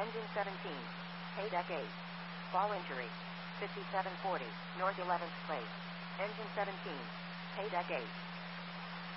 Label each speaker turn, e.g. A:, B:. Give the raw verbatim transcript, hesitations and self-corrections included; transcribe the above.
A: Engine seventeen. Paydeck eight. Fall injury. fifty-seven forty, North eleventh place. Engine seventeen. Paydeck eight.